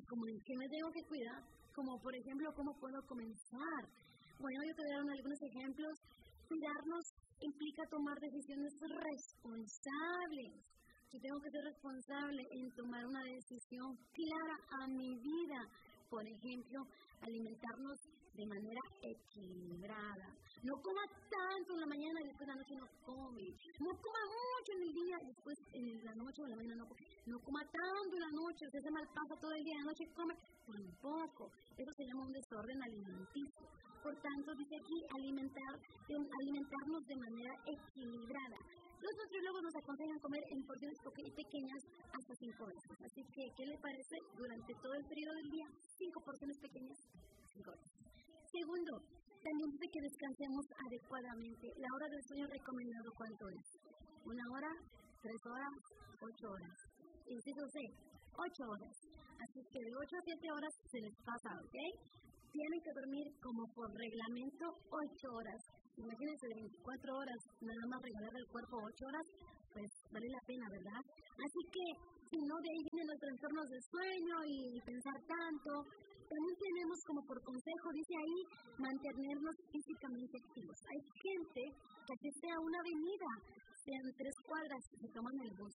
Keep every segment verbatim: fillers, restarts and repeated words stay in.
como en qué me tengo que cuidar, como por ejemplo, cómo puedo comenzar. Bueno, yo te voy a dar algunos ejemplos. Cuidarnos implica tomar decisiones responsables. Yo tengo que ser responsable en tomar una decisión clara a mi vida. Por ejemplo, alimentarnos de manera equilibrada. No coma tanto en la mañana y después en la noche no come. No coma mucho en el día y después en la noche o en la mañana no come. No coma tanto en la noche, usted se malpasa todo el día, en la noche come tampoco. Eso se llama un desorden alimenticio. Por tanto, dice aquí, alimentar, alimentarnos de manera equilibrada. Los nutriólogos nos aconsejan comer en porciones pequeñas hasta cinco veces. Así que, ¿qué le parece? Durante todo el periodo del día, cinco porciones pequeñas, cinco veces. Segundo, también dice que descansemos adecuadamente. La hora del sueño recomendado, ¿cuánto es? ¿Una hora? ¿Tres horas? ¿Ocho horas? Inciso C, ocho horas. Así que de ocho a siete horas se les pasa, ¿ok? Tienen que dormir como por reglamento ocho horas. Imagínense, de veinticuatro horas, nada más regalarle al cuerpo ocho horas, pues vale la pena, ¿verdad? Así que, si no, de ahí vienen los trastornos de sueño y pensar tanto. También tenemos como por consejo, dice ahí, mantenernos físicamente activos. Hay gente que así sea una avenida, sean tres cuadras, se toman el bus.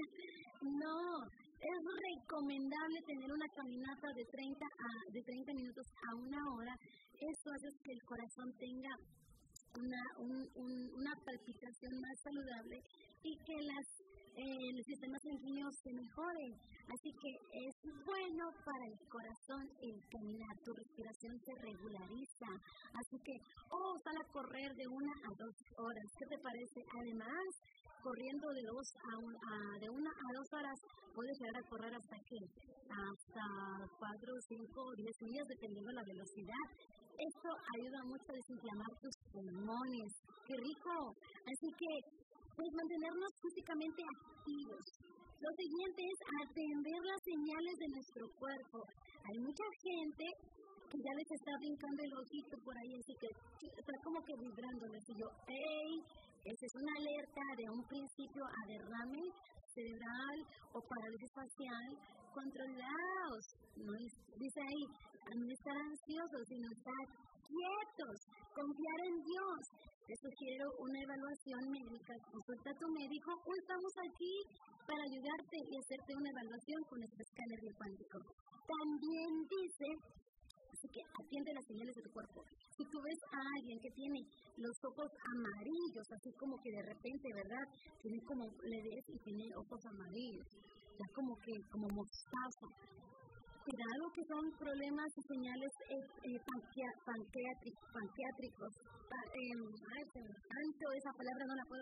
No, es recomendable tener una caminata de treinta, a, de treinta minutos a una hora. Esto hace que el corazón tenga una, un, un, una palpitación más saludable y que las, eh, el sistema sanguíneo se mejore. Así que es bueno para el corazón el caminar, tu respiración se regulariza. Así que, oh, sal a correr de una a dos horas. ¿Qué te parece? Además, corriendo de dos a, un, a de una a dos horas, puedes llegar a correr hasta qué? Hasta cuatro, cinco, diez millas, dependiendo de la velocidad. Esto ayuda mucho a desinflamar tus pulmones. ¡Qué rico! Así que, pues, mantenernos físicamente activos. Lo siguiente es atender las señales de nuestro cuerpo. Hay mucha gente que ya les está brincando el ojito por ahí, así que está como que vibrándoles. Y yo, ¡ey! Esa es una alerta de un principio a derrame cerebral o parálisis facial. Controlados. No es, dice ahí, a no estar ansiosos, sino estar quietos. Confiar en Dios. Te sugiero una evaluación médica. Consulta a tu médico o estamos aquí para ayudarte y hacerte una evaluación con este escáner cuántico. También dice, así que atiende las señales de tu cuerpo. Si tú ves a alguien que tiene los ojos amarillos, así como que de repente, ¿verdad? Tiene como, le ves y tiene ojos amarillos, ya como que, como mostaza. Cuidado que son problemas y señales eh, eh, panquea, panqueátricos, panqueátricos. Pa, eh, ay, tanto esa palabra no la puedo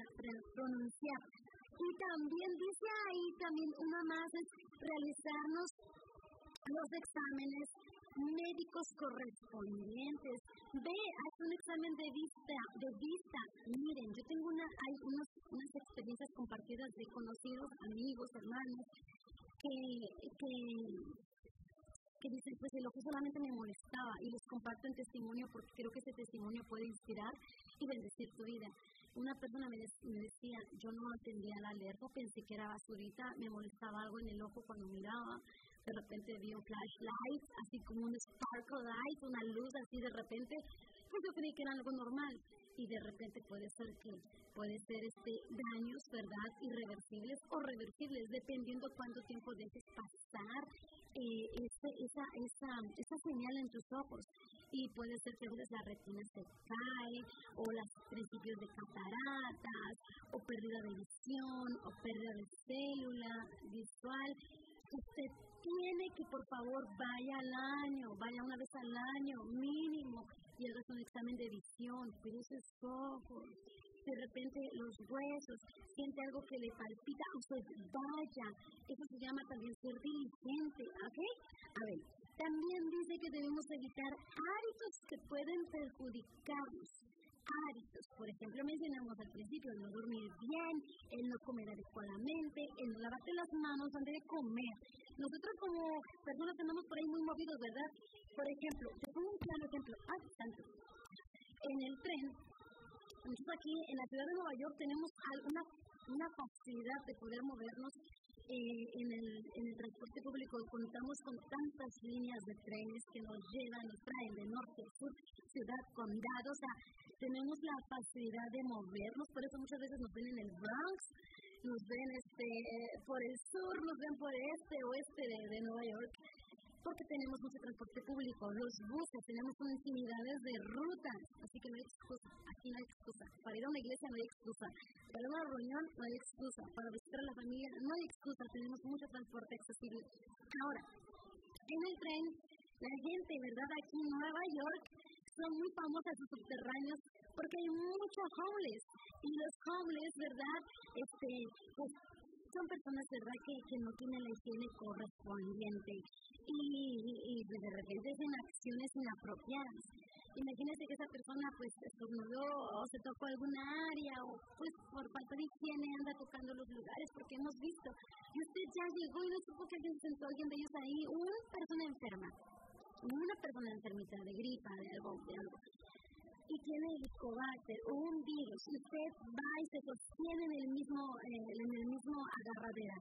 pronunciar. Y también dice ahí, también una más es realizarnos los exámenes médicos correspondientes. Ve, haz un examen de vista, de vista. Miren, yo tengo una, hay unos, unas experiencias compartidas de conocidos, amigos, hermanos, que, que, que dicen, pues el ojo solamente me molestaba y les comparto en testimonio porque creo que ese testimonio puede inspirar y bendecir tu vida. Una persona me, de, me decía, yo no entendía el alerta, pensé que era basurita, me molestaba algo en el ojo cuando miraba, de repente vi un flashlight, así como un sparkle light, una luz así de repente, pues yo creí que era algo normal y de repente puede ser que puede ser este daños, ¿verdad? Irreversibles o reversibles, dependiendo cuánto tiempo dejes pasar eh, ese, esa, esa, esa señal en tus ojos. Y puede ser que a veces la retina se cae, o los principios de cataratas, o pérdida de visión, o pérdida de célula visual. Usted tiene que, por favor, vaya al año, vaya una vez al año mínimo y haga un examen de visión, cuide sus ojos. De repente los huesos, siente algo que le palpita, usted vaya. Eso se llama también ser diligente, ¿ok? A ver, también dice que debemos evitar hábitos que pueden perjudicarnos. Hábitos, por ejemplo, mencionamos al principio, el no dormir bien, el no comer adecuadamente, el no lavarte las manos antes de comer. Nosotros como personas tenemos por ahí muy movidos, ¿verdad? Por ejemplo, te pongo un claro ejemplo, ah, tanto. En el tren, nosotros aquí en la ciudad de Nueva York tenemos alguna una facilidad de poder movernos eh, en, el, en el transporte público contamos con tantas líneas de trenes que nos llevan, nos traen de norte a sur, ciudad, condado, o sea, tenemos la facilidad de movernos, por eso muchas veces nos ven en el Bronx, nos ven este, eh, por el sur, nos ven por este, oeste de, de Nueva York, porque tenemos mucho transporte público, los buses, tenemos infinidades de rutas, así que no hay excusa, aquí no hay excusa, para ir a una iglesia no hay excusa, para una reunión no hay excusa, para visitar a la familia no hay excusa, tenemos mucho transporte accesible. Ahora, en el tren, la gente, ¿verdad? Aquí en Nueva York son muy famosas sus subterráneos porque hay muchos homeless, y los homeless, ¿verdad? Este, pues, son personas, ¿verdad?, que, que no tienen la higiene correspondiente y, y, y de repente hacen acciones inapropiadas. Imagínense que esa persona pues estornudó o se tocó alguna área o pues por falta de higiene anda tocando los lugares, porque hemos visto, y usted ya llegó y no supo que alguien se sentó, alguien de ellos ahí, una persona enferma, una persona enfermita de gripa, de algo, de algo. Y tiene helicobacter o un virus, y usted va y se sostiene en el mismo, eh, en el mismo agarradera.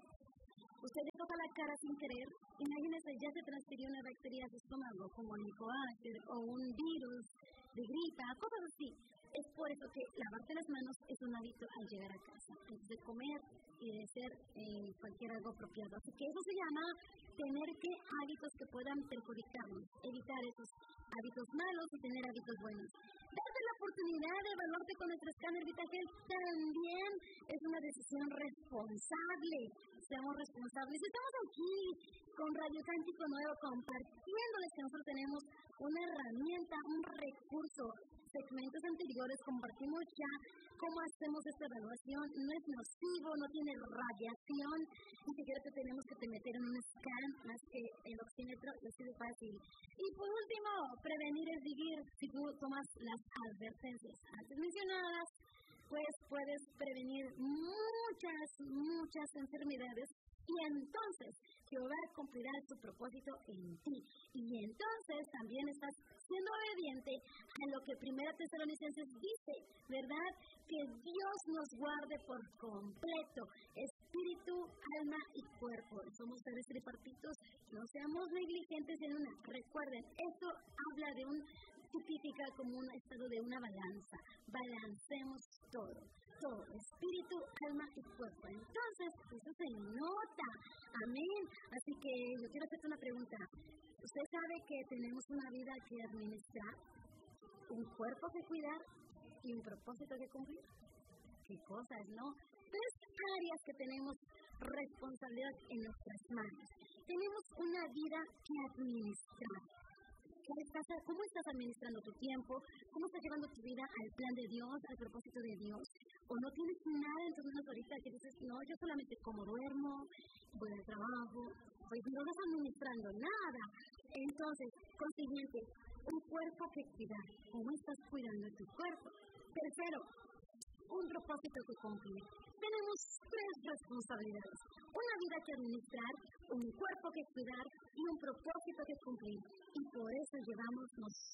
Usted le toca la cara sin querer, imagínese, ya se transfirió una bacteria a su estómago, como helicobacter o un virus de gripa, cosas así. Es por eso que lavarse las manos es un hábito al llegar a casa, antes de comer y de hacer eh, cualquier algo apropiado. Así que eso se llama tener que hábitos que puedan perjudicarnos, evitar esos hábitos malos y tener hábitos buenos. Darte la oportunidad de evaluarte con nuestro escáner VitaGel también es una decisión responsable. Seamos responsables. Estamos aquí con Radio Cántico Nuevo compartiéndoles que nosotros tenemos una herramienta, un recurso. Segmentos anteriores compartimos ya cómo hacemos esta evaluación. No es nocivo, no tiene radiación, ni siquiera te tenemos que te meter en un scan más que el oxímetro, es así de fácil. Y por último, prevenir es vivir. Si tú tomas las advertencias antes mencionadas, pues puedes prevenir muchas, muchas enfermedades, y entonces Jehová cumplirá su propósito en ti. Y entonces también estás siendo obediente a lo que Primera Tesalonicenses dice, ¿verdad? Que Dios nos guarde por completo, espíritu, alma y cuerpo. Somos seres tripartitos, no seamos negligentes en una. Recuerden, esto habla de un, tipifica como un estado de una balanza. Balancemos todo, todo, espíritu, alma y cuerpo. Entonces, eso se nota. Amén. Así que yo quiero hacerte una pregunta. ¿Usted sabe que tenemos una vida que administrar, un cuerpo que cuidar y un propósito que cumplir? ¿Qué cosas, no? Tres áreas que tenemos responsabilidad en nuestras manos. Tenemos una vida que administrar. ¿Cómo estás administrando tu tiempo? ¿Cómo estás llevando tu vida al plan de Dios, al propósito de Dios? ¿O no tienes nada en tus manos ahorita que dices, no, yo solamente como duermo, voy al trabajo, pues no estás administrando nada? Entonces, consiguiente, un cuerpo que cuidar. ¿Cómo estás cuidando tu cuerpo? Tercero, un propósito que cumplir. Tenemos tres responsabilidades: una vida que administrar, un cuerpo que cuidar y un propósito que cumplir. Y por eso llevamos nosotros